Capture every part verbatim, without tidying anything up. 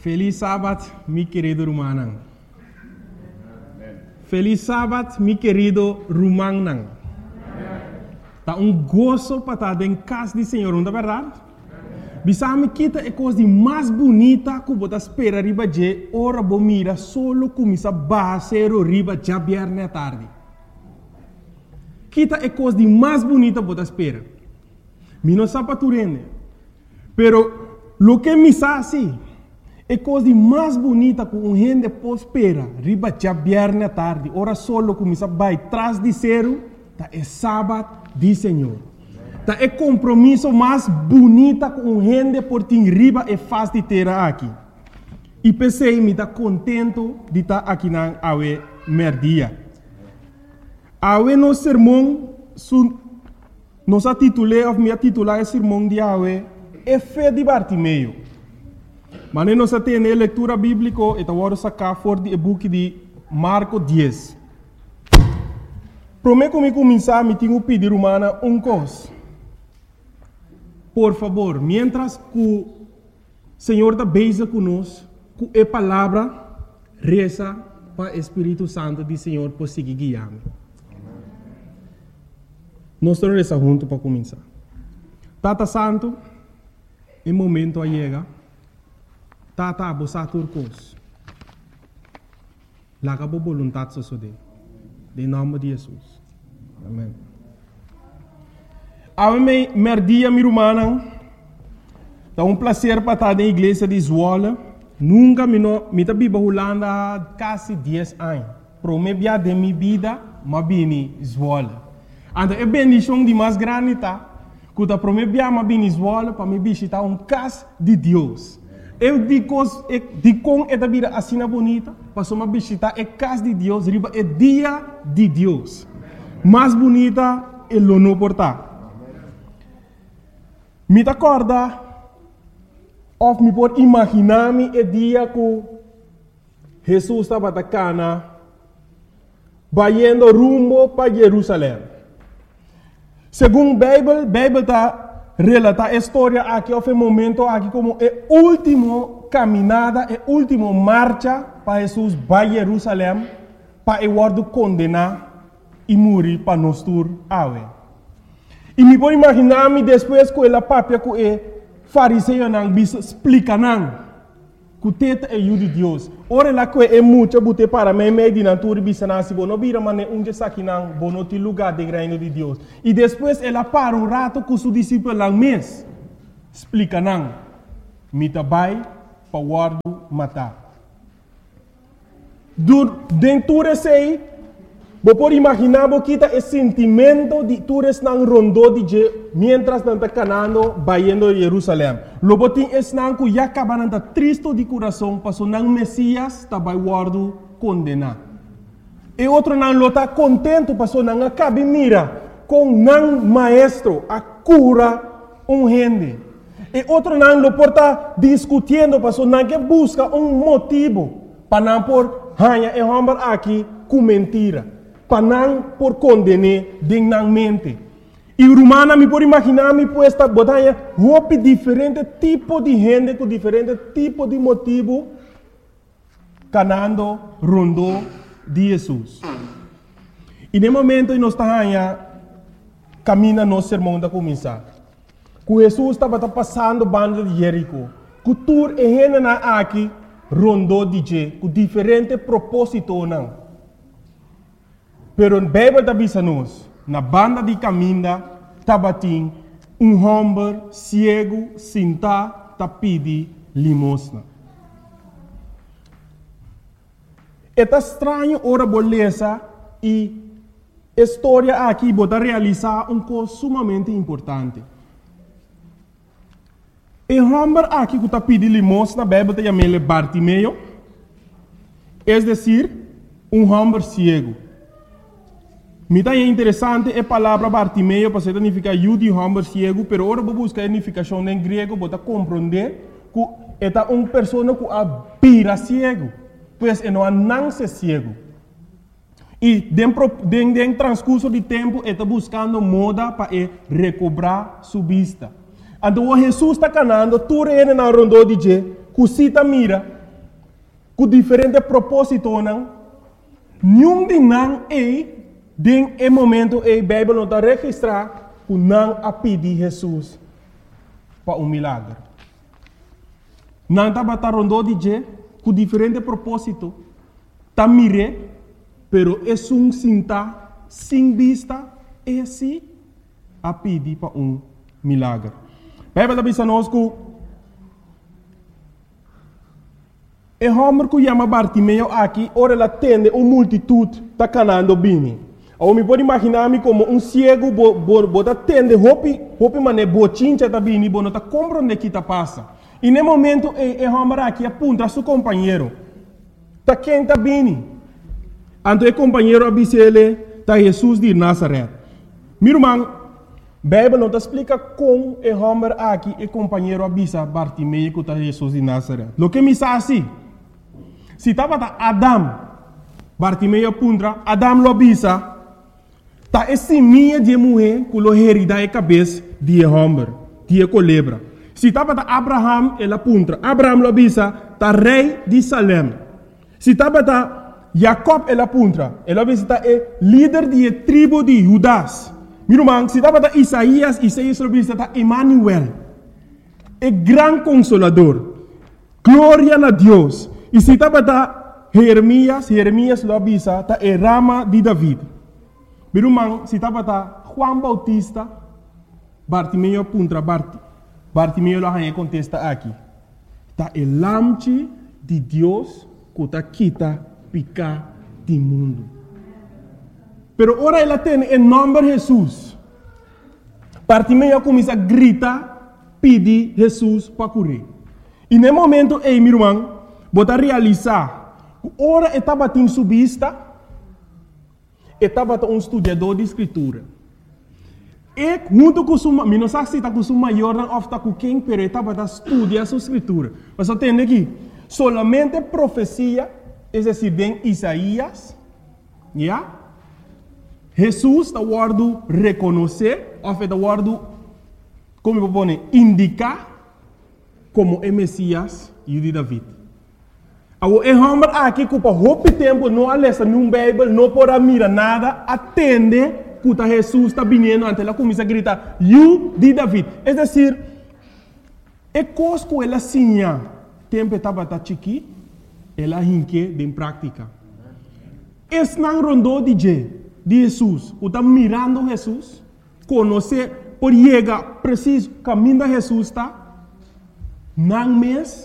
Feliz sábado, mi querido Rumanang. Feliz sábado, mi querido Rumanang. Tá um gozo para estar em casa do Senhor, não é verdade? Bisame kita é coisa mais bonita que você espera riba de ora bo mira solo começa a baixar riba já viernes à tarde. Kita é coisa mais bonita que você espera. Mi não sabe tu rende. Pero lo que me sabe é coisa mais bonita que um gente pode esperar riba já viernes à tarde. Ora solo começa a baixar atrás de zero, tá é sábado do Senhor. Tá é compromisso mais bonita com um gente por ter riba e faz de ter aqui. E pensei me tá contento de estar aqui na awe merdia. Awe no sermão su nos a titulei of me titular o sermão de awe é fé de Bartimeu. Mas nós temos a leitura bíblica e agora sacar for de book de Marco dez. Prometo me começar me tenho pedir humana um coisa. Por favor, mientras que o Senhor está beija conosco, com a palavra, reza para o Espírito Santo do Senhor por seguir guiando. Nós vamos rezar juntos para começar. Tata Santo, em momento a chega, Tata abosa turcos. Laga bo vontade so de. Em nome de Jesus. Amém. A mim, merdia mi rumana, é um prazer para estar na igreja de Zwolle. Nunca me no, me tá biba Holanda quase dez anos. Pro me bia de minha vida, ma bini Zwolle. Então é bendição de mais grande tá. Quando pro me bia ma bini Zwolle para me visitar um casa de Deus. Eu digo, digo esta vida assim bonita, para só me visitar a casa de Deus, riba é dia de Deus. Mais bonita é o não portar. Me acorda, ou me pode imaginar-me o dia que Jesus estava na cana, indo rumo para Jerusalém. Segundo a Bíblia, a Bíblia está relata a história aqui, houve um momento aqui como a última caminhada, a última marcha para Jesus para Jerusalém, para o word condenar e morrer para nós tur awe. E me pode imaginar-me depois que ela papia que o fariseu não bisa explica não que o teta é o de Deus. Ora lá que é muito bute para mim meio de natura bisa nasi bono bira mane onde saki não bono ti lugar de reino de Deus. E depois ela para um rato com seu discípulo lá mês explica não me tabai para guardo matar. Dentro desse Você pode imaginar que está esse sentimento de todos não rondou de mientras não está canando indo a Jerusalém. Logo tem esse não que já acaba não está triste de coração, passou não Messias está vai guardo condenar. E outro não está contente, passou não acaba mira com não maestro a cura um gente. E outro não lo porta discutindo, passou não que busca um motivo para não por hanha e homem aqui com mentira. Para não por condenar dignamente. E o romano me pode imaginar me puesta botanha roupa diferente tipo de gente com diferente tipo de motivo canando rondo de Jesus. E no momento nós estamos caminhando no sermão da começar. Que Jesus estava passando banda de Jerico. Que tur e gente na aqui rondo de je com diferente propósito não. Pero a Bíblia está dizendo na banda de caminho, tabatim, um homem cego, sentado, tá pedi limosna. É estranho ora beleza e a história aqui bota realizar um coisa sumamente importante. O homem aqui que tá pedi limosna, a Bíblia está chamando Bartimeu, é decir, um homem cego. Me é interessante a palavra Bartimeu para significar eu de homem cego, pero agora vou buscar a significação em grego para compreender que é uma pessoa que é cego, pois é não nasce cego. E dentro do transcurso de tempo está buscando moda para recobrar sua vista. Então Jesus está canando, tu reina na rondo de je, que cita mira, com diferente propósito, não? Nenhum de não é, den é momento é, a Bíblia não está registrar, que não a pedir Jesus para um milagre. Não está batendo de je, com diferente propósito, está mire, pero é um cinta, sem vista, é assim, a pedir para um milagre. A Bíblia está dizendo que e homem que chama Bartimeu aqui, ora ela atende uma multitude está canando bem. Ou me pode imaginar-me como um cego, bota atende, hopi, hopi mané, bochincha está bem, bota está compreendendo o que está passa. E no momento, e homem aqui aponta a seu companheiro. Está quem está bem. Então o companheiro avisa ele, está Jesus de Nazaré. Meu irmão, a Bíblia não explica como o homem aqui, o companheiro avisa Bartimeu que está Jesus de Nazaré. O que me sabe assim? Se estava Adam, Bartimeu apunta, Adam lo avisa, está esse minha de mulher que lo herida a cabeça de homem, de culebra. Se estava Abraham, ele apunta, Abraham lo avisa, está rei de Salem. Se estava Jacob, ele apunta, ele avisa, está líder de tribo de Judas. Meu irmão, se estava Isaías, Isaías lo avisa, está Emmanuel, é grande consolador, glória a Deus. E se estava Jeremias, Jeremias lo avisa, está a rama de David. Meu irmão, se estava Juan Bautista, Bartimeu apunta, Bart, Bartimeu lo arranha contesta aqui. Está o lamche de Deus que está quita picar do mundo. Pero ora ela tem o nome de Jesus. Bartimeu começa a gritar, pedir Jesus para curar. E no momento, ei, meu irmão, bota realizar, ora estava em subista, estava um estudador de escritura. E junto com o maior, não sei se está com o maior ou está com quem, mas estava a estudar a escritura. Mas eu tenho aqui, solamente profecia, é decir, bem Isaías, já? Jesus está guardando reconhecer, ou está guardando, como eu vou dizer, indicar como é Messias e o de David. O homem aqui que por muito tempo não alessa num Bíblia, não pode mirar nada, atende que Jesus está vindo, então ela começa a gritar, "You de David". É decir, é coisa que ela sinha, tempo estava chiqui, ela hinque em prática. Esse não rondou de Jesus, o está mirando Jesus, conhecer, por chegar preciso caminho de Jesus está, não mês.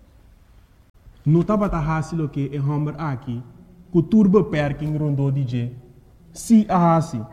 Não estava fácil que o homem aqui, que o turbo perking rondou de G. Se a assim.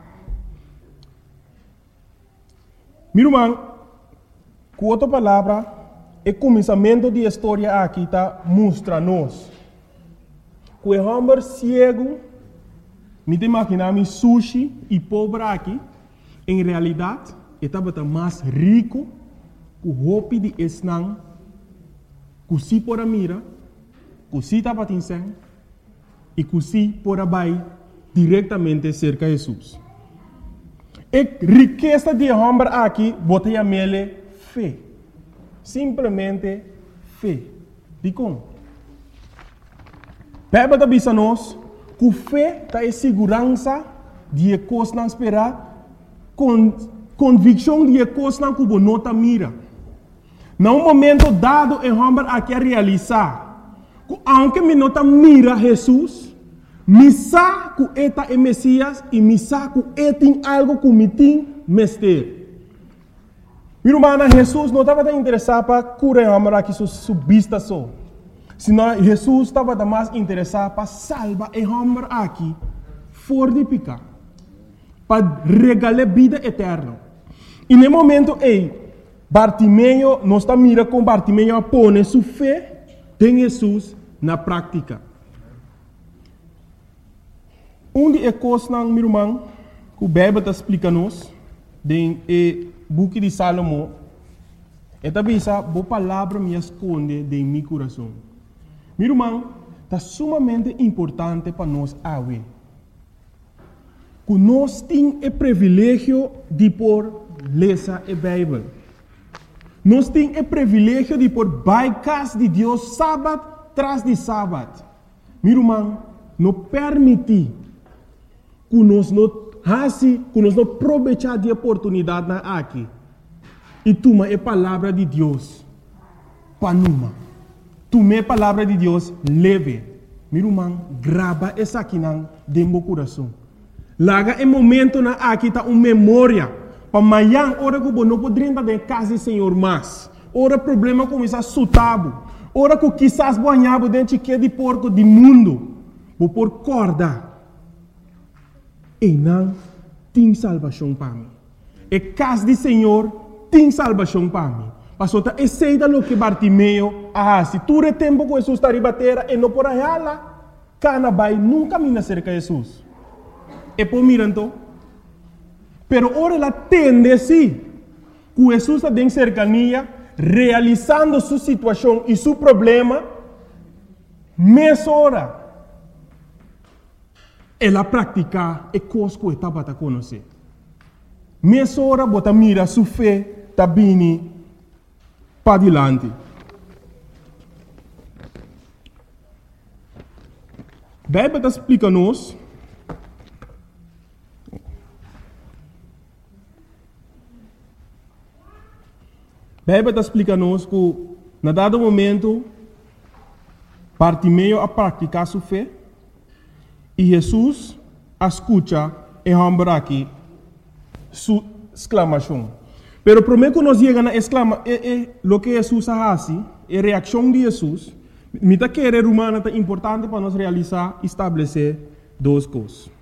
Meu irmão, com outra palavra, o começamento da história aqui está mostra-nos que o homem cego, me imaginar sushi e pobre aqui, em realidade, estava mais rico que o roupa de esnang, que se por a mira, que se estava atingindo e que se por abaixo diretamente cerca de Jesus. A riqueza de homem aqui, bota a mele fé. Simplesmente fé. De como? Bíblia está dizendo que fé está em segurança de coisas não esperar, com convicção de coisas não que não está mira. Num momento dado, o homem aqui a realizar. Aunque me nota mira Jesus, me sabe que eta é Messias e me sabe que é tem algo que me tem mestre. Meu irmão, Jesus não estava interessado para curar o homem aqui sua vista só. Senão Jesus estava mais interessado para salvar o homem aqui fora de pecar, para regalar vida eterna. E no momento, ei, Bartimeu não está mira com Bartimeu a pôr sua fé em Jesus na prática. Um de coisas, meu irmão, que o Bíblia está explicando-nos, no book de Salomão, é também essa boa palavra me esconde em meu coração. Meu irmão, está sumamente importante para nós ver que nós temos o privilégio de por ler a Bíblia. Nós temos o privilégio de por baixar de Deus sábado tras de sábado. Meu irmão, não permite que nós não façamos, que nós não aproveitar de oportunidade na aqui. E toma a palavra de Deus para numa. Toma a palavra de Deus leve. Meu irmão, grava essa aqui dentro do coração. Laga em momento na aqui tá uma memória. Para amanhã, hora que não poderia estar em casa do Senhor mais. Ora problema começa a sutabo. Ora que quizás banhava dentro de porco do mundo. Vou por corda. E não tem salvação para mim. E casa do Senhor tem salvação para mim. Pastor, tá esse lo que Bartimeu ah, se tu é tempo que Jesus está ribatera e não por aí lá, cana vai nunca mina cerca de Jesus. E por miranto, pero ora ela tende sim, que Jesus está em cercania, realizando sua situação e seu problema, mesma hora, ela pratica e coisa que estava a conhecer. Mesma hora, bota mira sua fé, está vindo para adiante. A Bíblia explica-nos a Bíblia explica-nos que, na dado momento, Bartimeu a praticar sua fé e Jesus escuta e rambra aqui sua exclamação. Pero primeiro que nós chegamos na exclama, é, é, o que Jesus faz, é a reação de Jesus. Mita querer humana é importante para nós realizar e estabelecer duas coisas.